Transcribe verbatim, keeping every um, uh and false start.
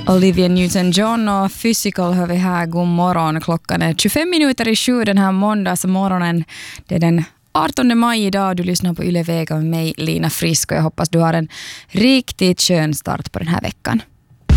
Olivia Newton-John och Physical hör vi här. God morgon. Klockan är tjugofem minuter i sju den här måndagsmorgonen. Det är den artonde maj idag. Du lyssnar på Yle Vega med mig, Lina Frisk. Och jag hoppas du har en riktigt skön start på den här veckan.